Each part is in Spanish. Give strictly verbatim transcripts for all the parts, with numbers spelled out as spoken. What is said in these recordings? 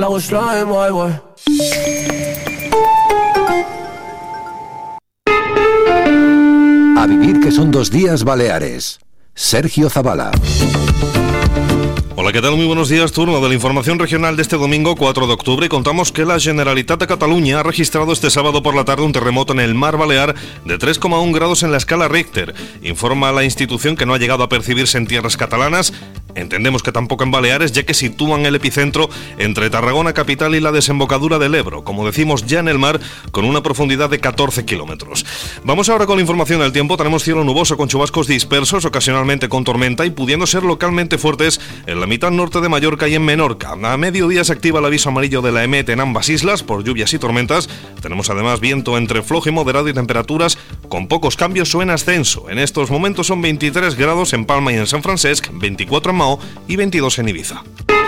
A vivir que son dos días Baleares. Sergio Zavala. Hola, ¿qué tal? Muy buenos días. Turno de la información regional de este domingo cuatro de octubre. Contamos que la Generalitat de Cataluña ha registrado este sábado por la tarde un terremoto en el mar Balear de tres coma uno grados en la escala Richter. Informa la institución que no ha llegado a percibirse en tierras catalanas. Entendemos que tampoco en Baleares, ya que sitúan el epicentro entre Tarragona capital y la desembocadura del Ebro, como decimos ya en el mar, con una profundidad de catorce kilómetros. Vamos ahora con la información del tiempo. Tenemos cielo nuboso con chubascos dispersos, ocasionalmente con tormenta y pudiendo ser localmente fuertes en la mitad norte de Mallorca y en Menorca. A mediodía se activa el aviso amarillo de la EMET en ambas islas por lluvias y tormentas. Tenemos además viento entre flojo y moderado y temperaturas con pocos cambios o en ascenso. En estos momentos son veintitrés grados en Palma y en San Francesc, veinticuatro en Mao y veintidós en Ibiza.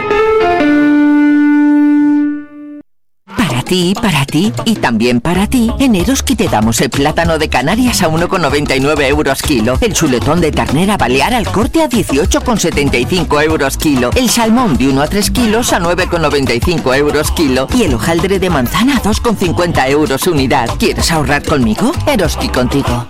Para ti, para ti y también para ti, en Eroski te damos el plátano de Canarias a uno con noventa y nueve euros kilo, el chuletón de ternera balear al corte a dieciocho con setenta y cinco euros kilo, el salmón de uno a tres kilos a nueve con noventa y cinco euros kilo y el hojaldre de manzana a dos con cincuenta euros unidad. ¿Quieres ahorrar conmigo? Eroski contigo.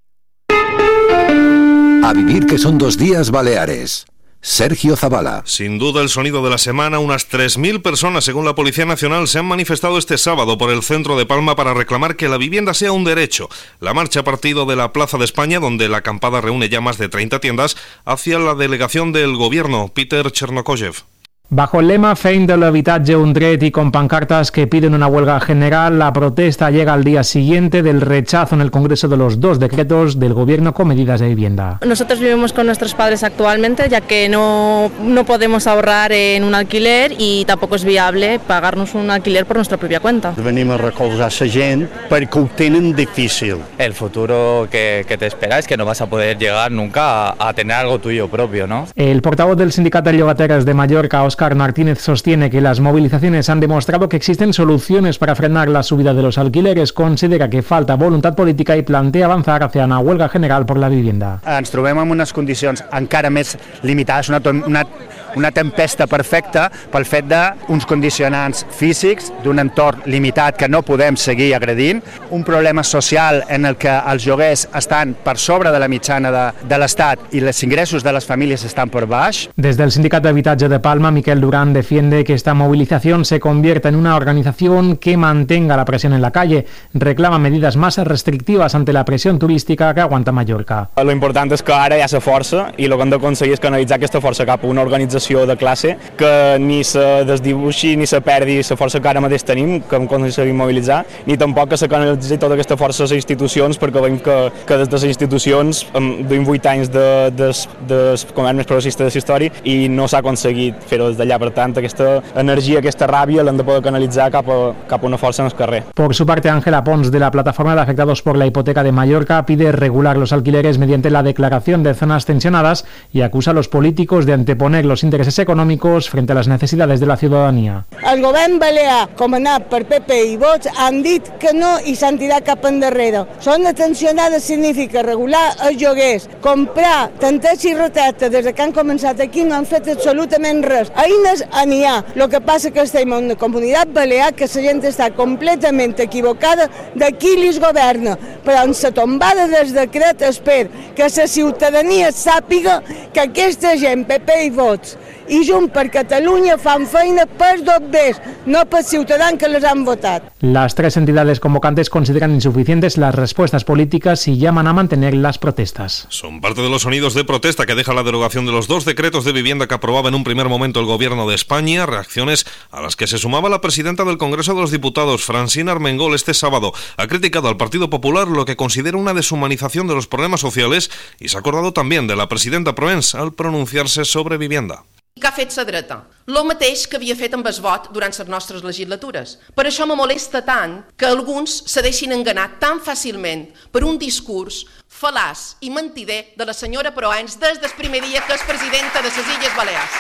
A vivir que son dos días Baleares. Sergio Zavala. Sin duda el sonido de la semana. Unas tres mil personas, según la Policía Nacional, se han manifestado este sábado por el centro de Palma para reclamar que la vivienda sea un derecho. La marcha ha partido de la Plaza de España, donde la acampada reúne ya más de treinta tiendas, hacia la delegación del gobierno. Peter Chernokoyev. Bajo el lema Fein de l'habitatge un dret y con pancartas que piden una huelga general, la protesta llega al día siguiente del rechazo en el Congreso de los dos decretos del Gobierno con medidas de vivienda. Nosotros vivimos con nuestros padres actualmente, ya que no, no podemos ahorrar en un alquiler y tampoco es viable pagarnos un alquiler por nuestra propia cuenta. Venimos a recolzar a la gent perquè ho tenen difícil. El futuro que, que te espera es que no vas a poder llegar nunca a, a tener algo tuyo propio, ¿no? El portavoz del Sindicato de Llogateres de Mallorca, Óscar Martínez, sostiene que las movilizaciones han demostrado que existen soluciones para frenar la subida de los alquileres. Considera que falta voluntad política y plantea avanzar hacia una huelga general por la vivienda. Ens trobem en unes condicions encara més limitades, una, una, una tempesta perfecta pel fet d'uns condicionants físics, d'un entorn limitat que no podem seguir agredint, un problema social en el que els lloguers estan per sobre de la mitjana de, de l'Estat i els ingressos de les famílies estan per baix. Desde el Sindicato de Habitatge de Palma, Miquel Durán defiende que esta movilización se convierta en una organización que mantenga la presión en la calle. Reclama medidas más restrictivas ante la presión turística que aguanta Mallorca. Lo important és que ara hi ha la força i el que hem d'aconseguir és canalitzar aquesta força cap a una organització de classe que ni se desdibuixi ni se perdi la força que ara mateix tenim, que hem aconseguit mobilitzar, ni tampoc que se canalitzi tota aquesta força a les institucions, perquè veiem que, que des de les institucions duim vuit anys de, de, de, de govern més progressista de la història i no s'ha aconseguit fer-ho des d'allà. Per tant, aquesta energia, aquesta ràbia l'hem de poder canalitzar cap a, cap a una força en el carrer. Por su parte, Ángela Pons, de la Plataforma de Afectados por la Hipoteca de Mallorca, pide regular los alquileres mediante la declaración de zonas tensionadas y acusa a los políticos de anteponer los intereses económicos frente a las necesidades de la ciudadanía. El govern balear, comandat per P P i Vox, han dit que no i s'han tirat cap endarrere. Zona tensionada significa regular els lloguers, comprar tantes i retractes des que han començat aquí no han fet absolutament res. Eines n'hi ha. Lo que passa que estem en una comunitat balear que la gent està completament equivocada de qui li governa. Però en la tombada del decret espero que la ciutadania sàpiga que aquesta gent, P P i Vox, i Junts per Catalunya fan feina per dobbers, no per ciutadans que les han votat. Las tres entidades convocantes consideran insuficientes las respuestas políticas y llaman a mantener las protestas. Son parte de los sonidos de protesta que deja la derogación de los dos decretos de vivienda que aprobaba en un primer momento el Gobierno de España, reacciones a las que se sumaba la presidenta del Congreso de los Diputados, Francina Armengol, este sábado. Ha criticado al Partido Popular lo que considera una deshumanización de los problemas sociales y se ha acordado también de la presidenta Proens al pronunciarse sobre vivienda. Que ha fet la dreta? Lo mateix que havia fet amb el vot durant les nostres legislatures. Per això me molesta tant que alguns se deixin enganar tan fàcilment per un discurs fal·laç i mentider de la senyora Proens des del primer dia que és presidenta de les Illes Balears.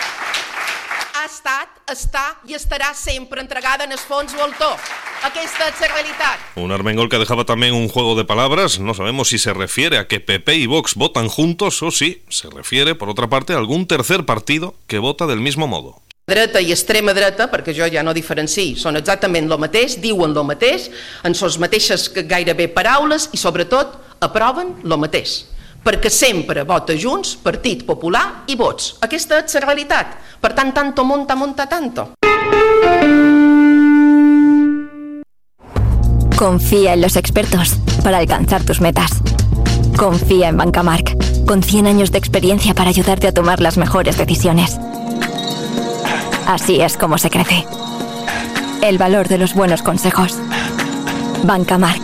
Ha estat, està i estarà sempre entregada en el fons voltor. Aquesta es la realidad. Un Armengol que dejaba también un juego de palabras. No sabemos si se refiere a que P P y Vox votan juntos o si se refiere, por otra parte, a algún tercer partido que vota del mismo modo. Dreta i extrema dreta, perquè jo ja no diferenci, són exactament el mateix, diuen el mateix, en les mateixes gairebé paraules i sobretot aproven el mateix. Perquè sempre vota Junts, Partit Popular i Vots. Aquesta és la realitat. Per tant, tanto monta, monta tanto. Confía en los expertos para alcanzar tus metas. Confía en Bancamark, con cien años de experiencia para ayudarte a tomar las mejores decisiones. Así es como se crece. El valor de los buenos consejos. Bancamark.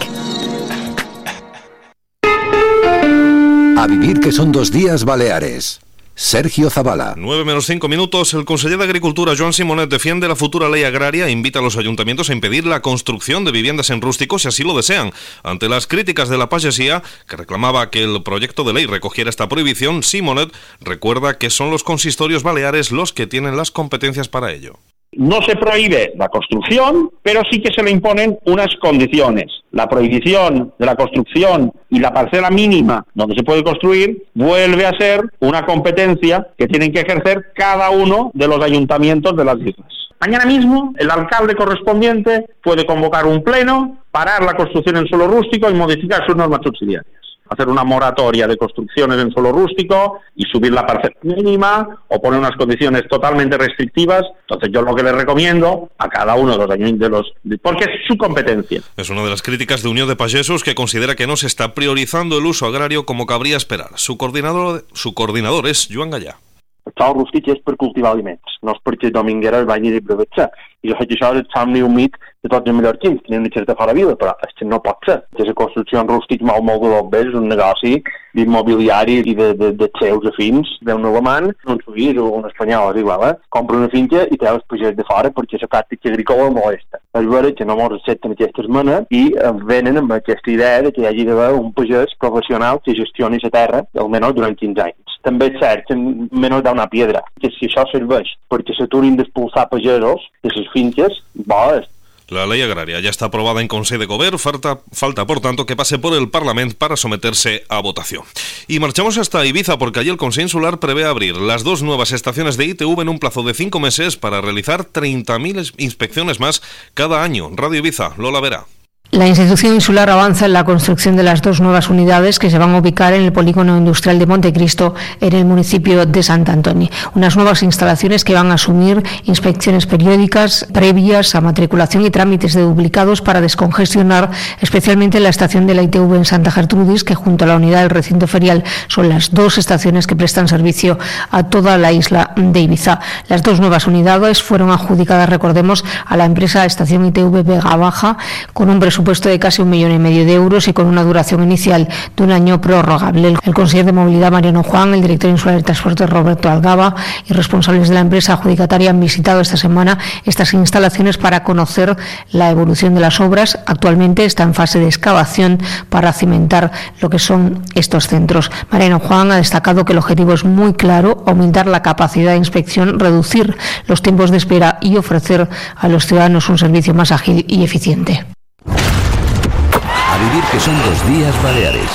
A vivir que son dos días Baleares. Sergio Zavala. nueve menos cinco minutos. El conseller de Agricultura, Joan Simonet, defiende la futura ley agraria e invita a los ayuntamientos a impedir la construcción de viviendas en rústico si así lo desean. Ante las críticas de la pagesía, que reclamaba que el proyecto de ley recogiera esta prohibición, Simonet recuerda que son los consistorios baleares los que tienen las competencias para ello. No se prohíbe la construcción, pero sí que se le imponen unas condiciones. La prohibición de la construcción y la parcela mínima donde se puede construir vuelve a ser una competencia que tienen que ejercer cada uno de los ayuntamientos de las islas. Mañana mismo el alcalde correspondiente puede convocar un pleno, parar la construcción en suelo rústico y modificar sus normas subsidiarias. Hacer una moratoria de construcciones en suelo rústico y subir la parcela mínima o poner unas condiciones totalmente restrictivas. Entonces yo lo que le recomiendo a cada uno de los años de los... porque es su competencia. Es una de las críticas de Unió de Pagesos, que considera que no se está priorizando el uso agrario como cabría esperar. Su coordinador, su coordinador es Joan Gallà. El sòl rústic és per cultivar aliments, no és perquè Dominguera el vagi a aprovechar. I jo sé que això és el somni humit de tots els mallorquins, que anem a xerta fora vida, però és que no pot ser. Que la construcció en rústic molt, molt de bombers, és un negoci d'immobiliari i de, de, de seus afins, d'un alemany, un suís o un espanyol, és igual, eh? Compra una finca i té els pagès de fora perquè la pràctica agrícola molesta. És vera que no ens accepten aquesta esmena i venen amb aquesta idea de que hi hagi d'haver un pagès professional que gestioni la terra, almenys durant quinze anys. També és cert que menys da una piedra, que si això serveix perquè s'aturin d'expulsar pagesos de les finques, bo és. La ley agraria ya está aprobada en Consejo de Govern, falta, falta por tanto que pase por el Parlamento para someterse a votación. Y marchamos hasta Ibiza, porque allí el Consejo Insular prevé abrir las dos nuevas estaciones de I T V en un plazo de cinco meses para realizar treinta mil inspecciones más cada año. Radio Ibiza, Lola Vera. La institución insular avanza en la construcción de las dos nuevas unidades que se van a ubicar en el polígono industrial de Montecristo, en el municipio de Sant Antoni. Unas nuevas instalaciones que van a asumir inspecciones periódicas previas a matriculación y trámites de duplicados para descongestionar especialmente la estación de la I T V en Santa Gertrudis, que junto a la unidad del recinto ferial son las dos estaciones que prestan servicio a toda la isla de Ibiza. Las dos nuevas unidades fueron adjudicadas, recordemos, a la empresa Estación I T V Vega Baja, con un presupuesto de casi un millón y medio de euros y con una duración inicial de un año prorrogable. El, el consejero de Movilidad, Mariano Juan, el director insular de Transporte, Roberto Algaba, y responsables de la empresa adjudicataria han visitado esta semana estas instalaciones para conocer la evolución de las obras. Actualmente está en fase de excavación para cimentar lo que son estos centros. Mariano Juan ha destacado que el objetivo es muy claro: aumentar la capacidad de inspección, reducir los tiempos de espera y ofrecer a los ciudadanos un servicio más ágil y eficiente. A vivir que son dos días Baleares.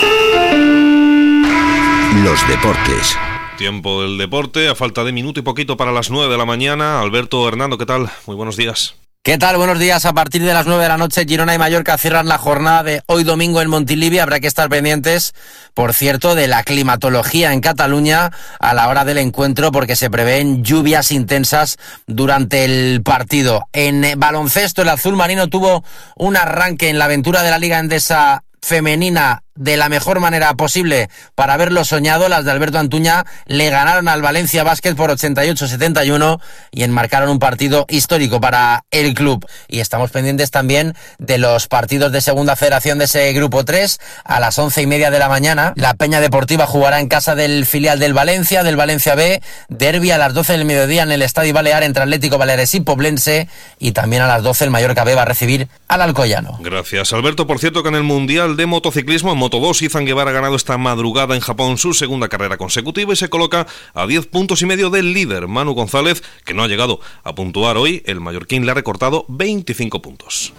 Los deportes. Tiempo del deporte, a falta de minuto y poquito para las nueve de la mañana. Alberto Hernando, ¿qué tal? Muy buenos días. ¿Qué tal? Buenos días. A partir de las nueve de la noche, Girona y Mallorca cierran la jornada de hoy domingo en Montilivi. Habrá que estar pendientes, por cierto, de la climatología en Cataluña a la hora del encuentro, porque se prevén lluvias intensas durante el partido. En baloncesto, el azul marino tuvo un arranque en la aventura de la Liga Endesa femenina de la mejor manera posible para haberlo soñado. Las de Alberto Antuña le ganaron al Valencia Basket por ochenta y ocho a setenta y uno y enmarcaron un partido histórico para el club. Y estamos pendientes también de los partidos de segunda federación de ese grupo tres. A las once y media de la mañana, la Peña Deportiva jugará en casa del filial del Valencia, del Valencia B. Derbi a las doce del mediodía en el Estadio Balear entre Atlético Baleares y Poblense. Y también a las doce el Mallorca B va a recibir al Alcoyano. Gracias, Alberto. Por cierto, que en el Mundial de Motociclismo, en Moto dos, Izan Guevara ha ganado esta madrugada en Japón su segunda carrera consecutiva y se coloca a diez puntos y medio del líder, Manu González, que no ha llegado a puntuar hoy. El mallorquín le ha recortado veinticinco puntos.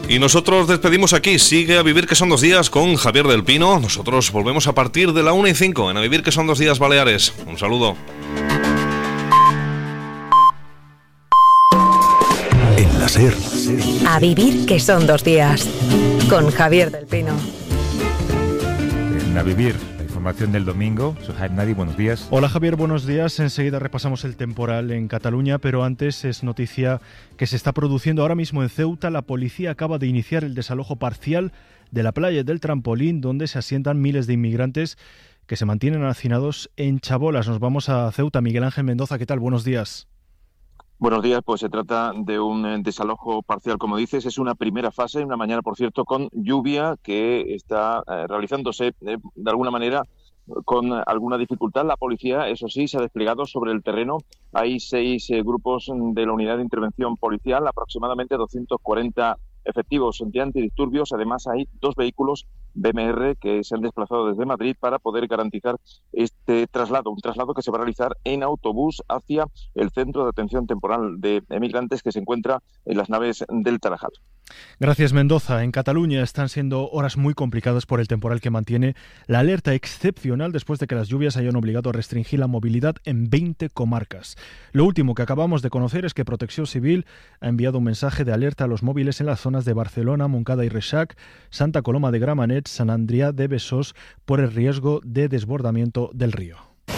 Y nosotros despedimos aquí. Sigue A Vivir que son dos días con Javier del Pino. Nosotros volvemos a partir de la una y cinco en A Vivir que son dos días Baleares. Un saludo. En la SER. A Vivir que son dos días con Javier del Pino. En A Vivir, la información del domingo. Soy Jaime Nadi, buenos días. Hola Javier, buenos días. Enseguida repasamos el temporal en Cataluña, pero antes es noticia que se está produciendo ahora mismo en Ceuta. La policía acaba de iniciar el desalojo parcial de la playa del Trampolín, donde se asientan miles de inmigrantes que se mantienen hacinados en chabolas. Nos vamos a Ceuta. Miguel Ángel Mendoza, ¿qué tal? Buenos días. Buenos días, pues se trata de un desalojo parcial, como dices, es una primera fase, una mañana, por cierto, con lluvia que está eh, realizándose eh, de alguna manera con alguna dificultad. La policía, eso sí, se ha desplegado sobre el terreno. Hay seis eh, grupos de la unidad de intervención policial, aproximadamente doscientos cuarenta efectivos de antidisturbios. Además, hay dos vehículos B M R que se han desplazado desde Madrid para poder garantizar este traslado, un traslado que se va a realizar en autobús hacia el centro de atención temporal de emigrantes que se encuentra en las naves del Tarajal. Gracias, Mendoza. En Cataluña están siendo horas muy complicadas por el temporal que mantiene la alerta excepcional después de que las lluvias hayan obligado a restringir la movilidad en veinte comarcas. Lo último que acabamos de conocer es que Protección Civil ha enviado un mensaje de alerta a los móviles en las zonas de Barcelona, Montcada y Reixac, Santa Coloma de Gramenet, Sant Adrià de Besòs por el riesgo de desbordamiento del río.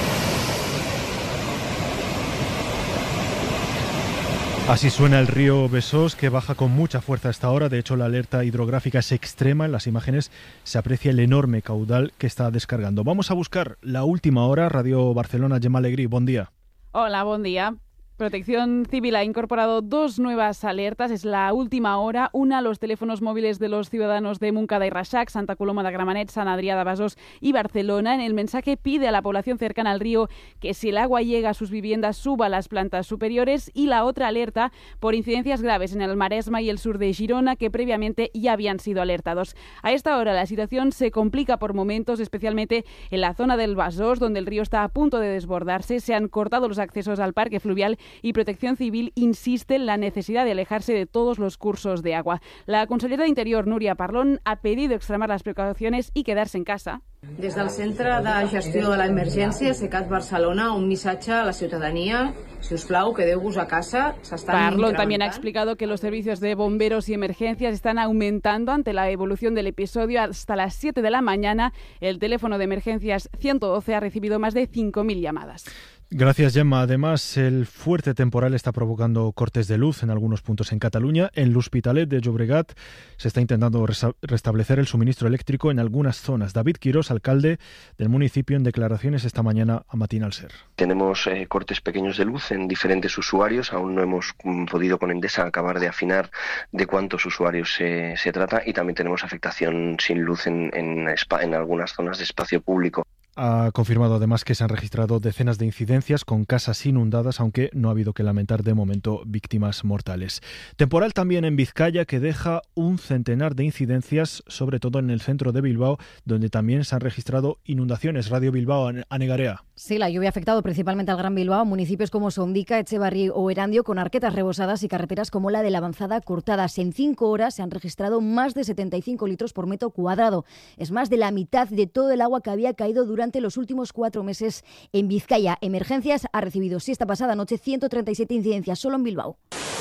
Así suena el río Besòs, que baja con mucha fuerza a esta hora. De hecho, la alerta hidrográfica es extrema. En las imágenes se aprecia el enorme caudal que está descargando. Vamos a buscar la última hora. Radio Barcelona, Gemma Alegrí, buen día. Hola, buen día. Protección Civil ha incorporado dos nuevas alertas. Es la última hora. Una a los teléfonos móviles de los ciudadanos de Montcada y Reixac, Santa Coloma de Gramenet, Sant Adrià de Besòs y Barcelona. En el mensaje pide a la población cercana al río que si el agua llega a sus viviendas suba a las plantas superiores. Y la otra alerta por incidencias graves en el Maresma y el sur de Girona, que previamente ya habían sido alertados. A esta hora la situación se complica por momentos, especialmente en la zona del Besòs, donde el río está a punto de desbordarse. Se han cortado los accesos al parque fluvial y Protección Civil insiste en la necesidad de alejarse de todos los cursos de agua. La consellera de Interior, Núria Parlon, ha pedido extremar las precauciones y quedarse en casa. Des del Centre de Gestió de l'Emergència, SECAT Barcelona, un missatge a la ciutadania. Si us plau, quedeu-vos a casa. Parlon también ha explicado que los servicios de bomberos y emergencias están aumentando ante la evolución del episodio. Hasta las siete de la mañana, el teléfono de emergencias ciento doce ha recibido más de cinco mil llamadas. Gracias, Gemma. Además, el fuerte temporal está provocando cortes de luz en algunos puntos en Cataluña. En l'Hospitalet de Llobregat se está intentando restablecer el suministro eléctrico en algunas zonas. David Quirós, alcalde del municipio, en declaraciones esta mañana a Matinal Ser. Tenemos eh, cortes pequeños de luz en diferentes usuarios. Aún no hemos mm, podido con Endesa acabar de afinar de cuántos usuarios se, se trata, y también tenemos afectación sin luz en, en, en algunas zonas de espacio público. Ha confirmado además que se han registrado decenas de incidencias con casas inundadas, aunque no ha habido que lamentar de momento víctimas mortales. Temporal también en Vizcaya, que deja un centenar de incidencias, sobre todo en el centro de Bilbao, donde también se han registrado inundaciones. Radio Bilbao, Anegarea. Sí, la lluvia ha afectado principalmente al Gran Bilbao, municipios como Sondica, Etxebarri o Erandio, con arquetas rebosadas y carreteras como la de la Avanzada cortadas. En cinco horas se han registrado más de setenta y cinco litros por metro cuadrado. Es más de la mitad de todo el agua que había caído durante Durante los últimos cuatro meses en Vizcaya. Emergencias ha recibido, sí, esta pasada noche, ciento treinta y siete incidencias solo en Bilbao.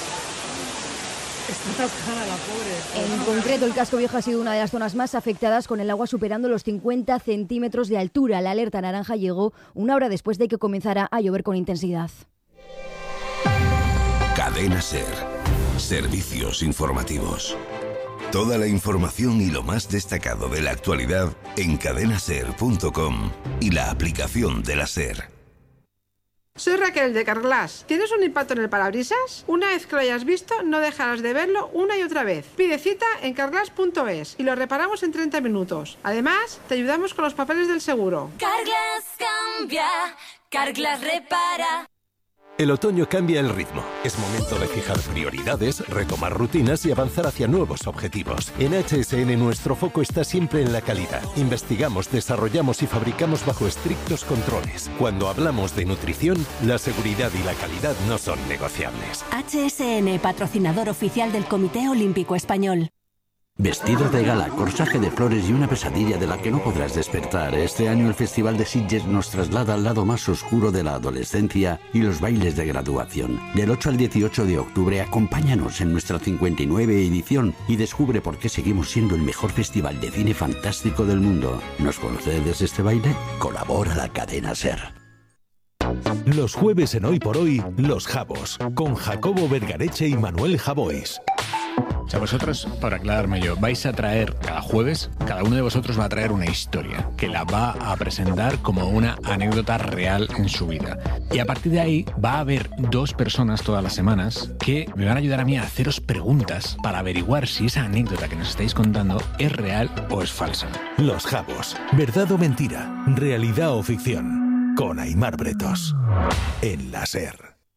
Está atascada la pobre. En concreto, el casco viejo ha sido una de las zonas más afectadas, con el agua superando los cincuenta centímetros de altura. La alerta naranja llegó una hora después de que comenzara a llover con intensidad. Cadena Ser. Servicios informativos. Toda la información y lo más destacado de la actualidad en cadena ser punto com y la aplicación de la SER. Soy Raquel de Carglass. ¿Tienes un impacto en el parabrisas? Una vez que lo hayas visto, no dejarás de verlo una y otra vez. Pide cita en carglass punto es y lo reparamos en treinta minutos. Además, te ayudamos con los papeles del seguro. Carglass cambia, Carglass repara. El otoño cambia el ritmo. Es momento de fijar prioridades, retomar rutinas y avanzar hacia nuevos objetivos. En H S N nuestro foco está siempre en la calidad. Investigamos, desarrollamos y fabricamos bajo estrictos controles. Cuando hablamos de nutrición, la seguridad y la calidad no son negociables. H S N, patrocinador oficial del Comité Olímpico Español. Vestidos de gala, corsaje de flores y una pesadilla de la que no podrás despertar. Este año el Festival de Sitges nos traslada al lado más oscuro de la adolescencia y los bailes de graduación. Del ocho al dieciocho de octubre, acompáñanos en nuestra cincuenta y nueve edición y descubre por qué seguimos siendo el mejor festival de cine fantástico del mundo. ¿Nos concedes este baile? Colabora la cadena SER. Los jueves en Hoy por Hoy, Los Jabos, con Jacobo Vergareche y Manuel Javois. O sea, vosotros, para aclararme yo, vais a traer cada jueves, cada uno de vosotros va a traer una historia que la va a presentar como una anécdota real en su vida. Y a partir de ahí va a haber dos personas todas las semanas que me van a ayudar a mí a haceros preguntas para averiguar si esa anécdota que nos estáis contando es real o es falsa. Los Jabos, verdad o mentira, realidad o ficción, con Aimar Bretos, en la SER.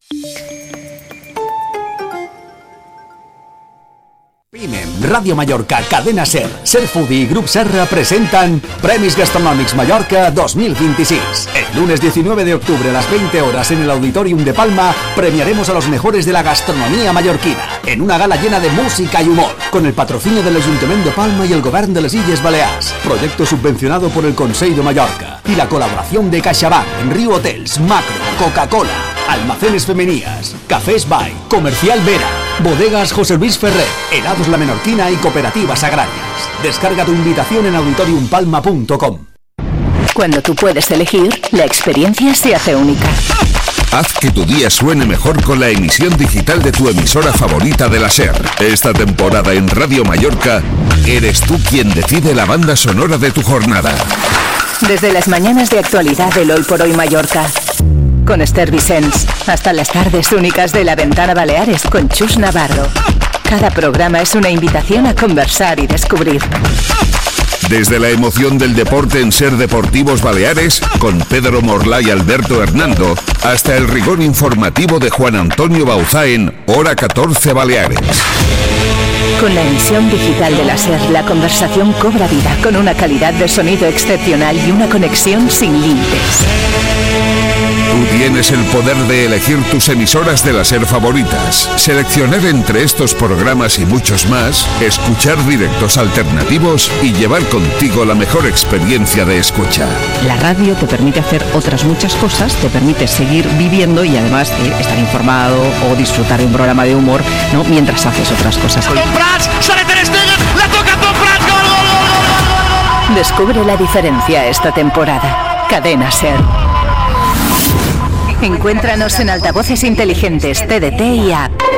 Pinem, Radio Mallorca, Cadena SER, Ser Foodie y Grup Serra presenten Premis Gastronòmics Mallorca dos mil veintiséis. El lunes diecinueve de octubre a las veinte horas en el Auditorium de Palma premiaremos a los mejores de la gastronomía mallorquina en una gala llena de música y humor, con el patrocinio del Ayuntamiento de Palma y el Govern de las Illes Balears, proyecto subvencionado por el Consell de Mallorca y la colaboración de CaixaBank, Riu Hotels, Macro, Coca-Cola, Almacenes Femenías, Cafés Bay, Comercial Vera, Bodegas José Luis Ferrer, Helados La Menorquina y Cooperativas Agrarias. Descarga tu invitación en auditorium palma punto com. Cuando tú puedes elegir, la experiencia se hace única. Haz que tu día suene mejor con la emisión digital de tu emisora favorita de la SER. Esta temporada en Radio Mallorca, eres tú quien decide la banda sonora de tu jornada. Desde las mañanas de actualidad del Hoy por Hoy Mallorca, con Esther Vicens, hasta las tardes únicas de La Ventana Baleares con Chus Navarro. Cada programa es una invitación a conversar y descubrir. Desde la emoción del deporte en SER Deportivos Baleares, con Pedro Morlá y Alberto Hernando, hasta el rigor informativo de Juan Antonio Bauzá en Hora catorce Baleares. Con la emisión digital de la SER, la conversación cobra vida con una calidad de sonido excepcional y una conexión sin límites. Tú tienes el poder de elegir tus emisoras de la SER favoritas, seleccionar entre estos programas y muchos más, escuchar directos alternativos y llevar contigo la mejor experiencia de escucha. La radio te permite hacer otras muchas cosas, te permite seguir viviendo y además eh, estar informado o disfrutar de un programa de humor, ¿no?, mientras haces otras cosas. Descubre la diferencia esta temporada. Cadena SER. Encuéntranos en altavoces inteligentes, T D T y app.